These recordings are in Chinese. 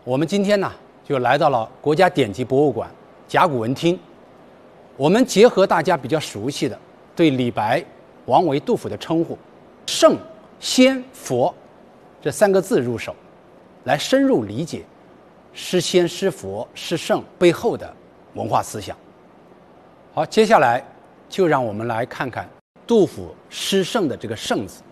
我们今天呢，就来到了国家典籍博物馆甲骨文厅。我们结合大家比较熟悉的对李白、王维、杜甫的称呼“圣、仙、佛”这三个字入手，来深入理解诗仙、诗佛、诗圣背后的文化思想。好，接下来就让我们来看看杜甫诗圣的这个“圣”字。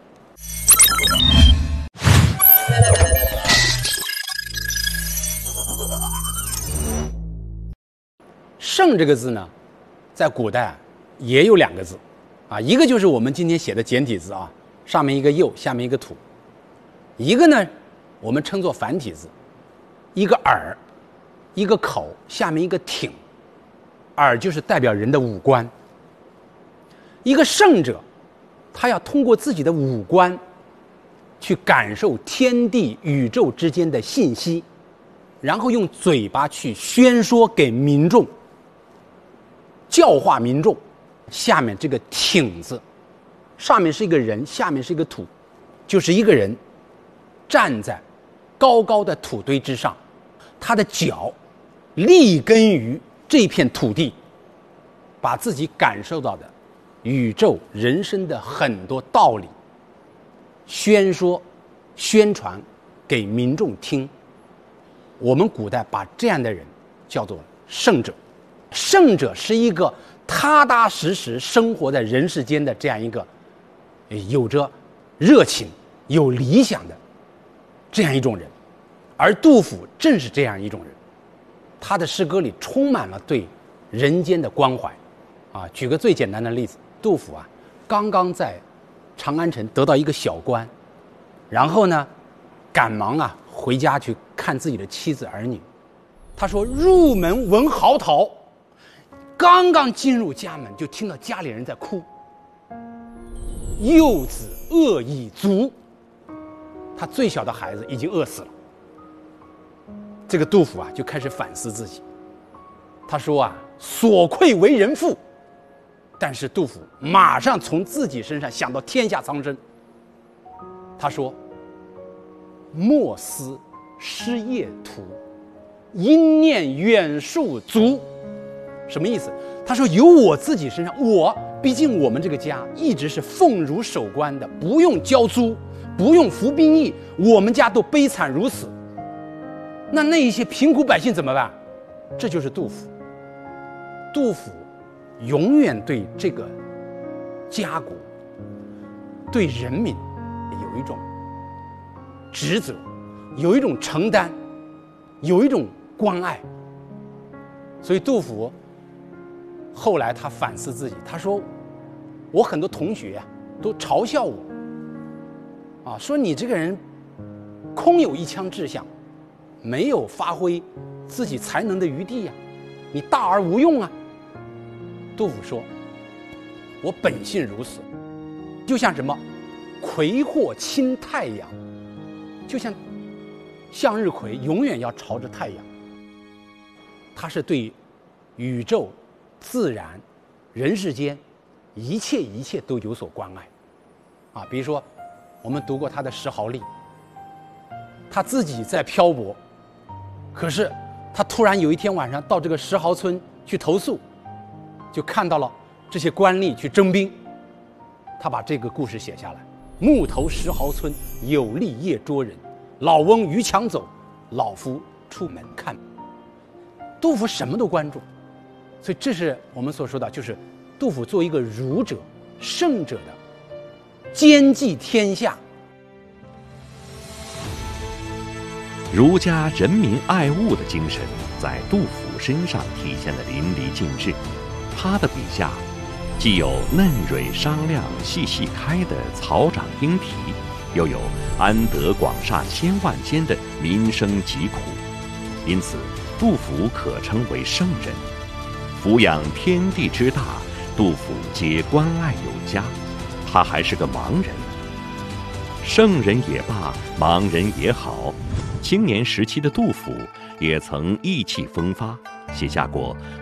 圣这个字呢，在古代也有两个字，一个就是我们今天写的简体字啊，上面一个右，下面一个土；一个呢，我们称作繁体字，一个耳，一个口，下面一个挺。耳就是代表人的五官。一个圣者，他要通过自己的五官，去感受天地宇宙之间的信息，然后用嘴巴去宣说给民众。教化民众。下面这个挺字，上面是一个人，下面是一个土，就是一个人站在高高的土堆之上，他的脚立根于这片土地，把自己感受到的宇宙人生的很多道理宣说宣传给民众听。我们古代把这样的人叫做圣者。圣者是一个踏踏实实生活在人世间的这样一个有着热情有理想的这样一种人，而杜甫正是这样一种人。他的诗歌里充满了对人间的关怀举个最简单的例子，杜甫刚刚在长安城得到一个小官，然后呢赶忙回家去看自己的妻子儿女。他说入门闻嚎啕，刚刚进入家门就听到家里人在哭，幼子饿已卒，他最小的孩子已经饿死了。这个杜甫就开始反思自己，他说所愧为人父。但是杜甫马上从自己身上想到天下苍生，他说莫思失业途，因念远戍卒。什么意思？他说由我自己身上，毕竟我们这个家一直是奉儒守官的，不用交租，不用服兵役，我们家都悲惨如此，那一些贫苦百姓怎么办？这就是杜甫。杜甫永远对这个家国对人民有一种职责，有一种承担，有一种关爱。所以杜甫后来他反思自己，他说我很多同学都嘲笑我说你这个人空有一腔志向，没有发挥自己才能的余地你大而无用杜甫说我本性如此，就像什么葵或倾太阳，就像向日葵永远要朝着太阳。他是对宇宙自然人世间一切都有所关爱比如说我们读过他的《石壕吏》，他自己在漂泊，可是他突然有一天晚上到这个石壕村去投宿，就看到了这些官吏去征兵，他把这个故事写下来。暮投石壕村，有吏夜捉人，老翁逾墙走，老夫出门看。杜甫什么都关注，所以这是我们所说的，就是杜甫作为一个儒者、圣者的兼济天下。 儒家人民爱物的精神在杜甫身上体现得淋漓尽致。他的笔下既有嫩蕊商量细细开的草长莺啼，又有安得广厦千万间的民生疾苦，因此杜甫可称为圣人。抚养天地之大，杜甫皆关爱有加，他还是个盲人。圣人也罢，盲人也好，青年时期的杜甫也曾意气风发，写下过